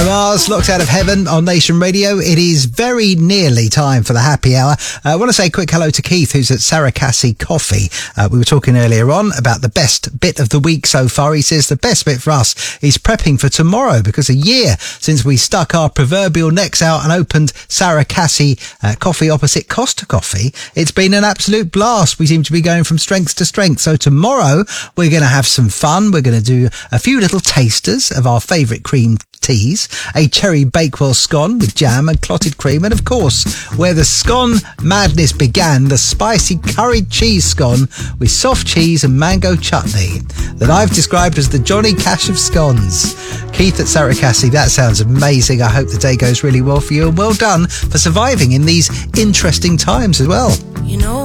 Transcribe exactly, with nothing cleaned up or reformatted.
Mars, Locked Out of Heaven on Nation Radio. It is very nearly time for the happy hour. Uh, I want to say a quick hello to Keith, who's at Sarakasi Coffee. Uh, we were talking earlier on about the best bit of the week so far. He says the best bit for us is prepping for tomorrow, because a year since we stuck our proverbial necks out and opened Sarakasi uh, Coffee opposite Costa Coffee, it's been an absolute blast. We seem to be going from strength to strength. So tomorrow we're going to have some fun. We're going to do a few little tasters of our favourite cream teas, a cherry bakewell scone with jam and clotted cream, and of course, where the scone madness began, the spicy curried cheese scone with soft cheese and mango chutney that I've described as the Johnny Cash of scones. Keith at Sarakasi, that sounds amazing. I hope the day goes really well for you, and well done for surviving in these interesting times as well. You know